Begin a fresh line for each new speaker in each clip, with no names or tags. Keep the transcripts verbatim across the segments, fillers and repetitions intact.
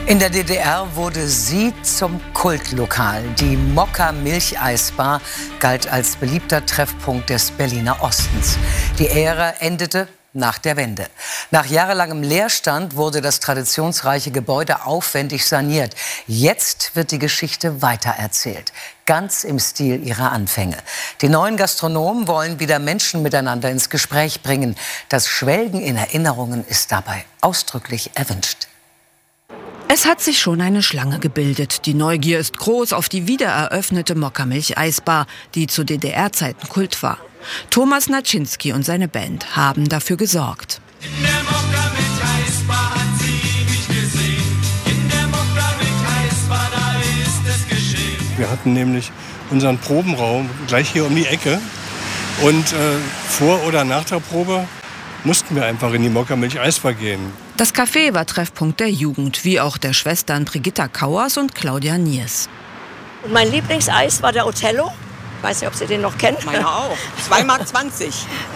In der D D R wurde sie zum Kultlokal. Die Mokka-Milcheisbar galt als beliebter Treffpunkt des Berliner Ostens. Die Ära endete nach der Wende. Nach jahrelangem Leerstand wurde das traditionsreiche Gebäude aufwendig saniert. Jetzt wird die Geschichte weitererzählt, ganz im Stil ihrer Anfänge. Die neuen Gastronomen wollen wieder Menschen miteinander ins Gespräch bringen. Das Schwelgen in Erinnerungen ist dabei ausdrücklich erwünscht.
Es hat sich schon eine Schlange gebildet. Die Neugier ist groß auf die wiedereröffnete Mokka-Milcheisbar, die zu D D R-Zeiten Kult war. Thomas Naczynski und seine Band haben dafür gesorgt.
In der Mokka-Milcheisbar hat sie mich gesehen. In der Mokka-Milcheisbar, da ist es geschehen.
Wir hatten nämlich unseren Probenraum gleich hier um die Ecke. Und äh, vor oder nach der Probe mussten wir einfach in die Mokka-Milcheisbar gehen.
Das Café war Treffpunkt der Jugend, wie auch der Schwestern Brigitta Kauers und Claudia Niers.
Und mein Lieblingseis war der Othello. Ich weiß nicht, ob Sie den noch kennen.
Meiner auch. zwei Mark zwanzig.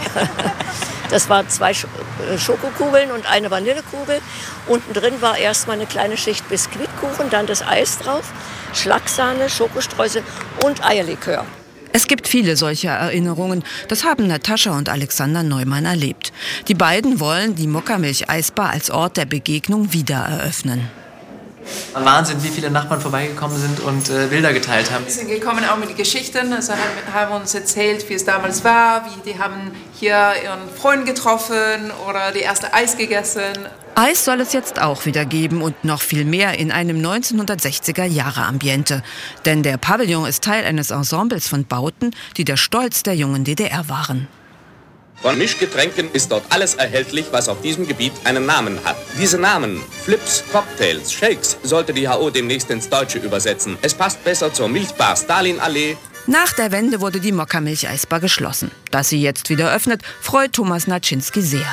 Das waren zwei Schokokugeln und eine Vanillekugel. Unten drin war erstmal eine kleine Schicht Biskuitkuchen, dann das Eis drauf, Schlagsahne, Schokostreusel und Eierlikör.
Es gibt viele solcher Erinnerungen. Das haben Natascha und Alexander Neumann erlebt. Die beiden wollen die Mokka-Milcheisbar als Ort der Begegnung wieder eröffnen.
Wahnsinn, wie viele Nachbarn vorbeigekommen sind und äh, Bilder geteilt haben.
Wir sind gekommen auch mit den Geschichten, also haben, haben uns erzählt, wie es damals war, wie die haben hier ihren Freund getroffen oder die erste Eis gegessen.
Eis soll es jetzt auch wieder geben und noch viel mehr in einem neunzehnhundertsechziger-Jahre-Ambiente. Denn der Pavillon ist Teil eines Ensembles von Bauten, die der Stolz der jungen D D R waren.
Von Mischgetränken ist dort alles erhältlich, was auf diesem Gebiet einen Namen hat. Diese Namen, Flips, Cocktails, Shakes, sollte die H O demnächst ins Deutsche übersetzen. Es passt besser zur Milchbar Stalinallee.
Nach der Wende wurde die Mokka-Milcheisbar geschlossen. Dass sie jetzt wieder öffnet, freut Thomas Naczynski sehr.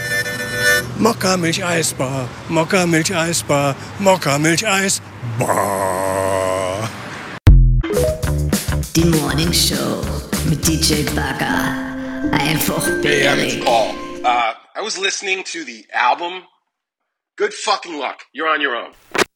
Mokka-Milcheisbar, Mokka-Milcheisbar, Mokka-Milcheisbar.
Die Morning Show mit D J Bagger. Einfach bärig.
Oh, uh, I was listening to the album. Good fucking luck. You're on your own.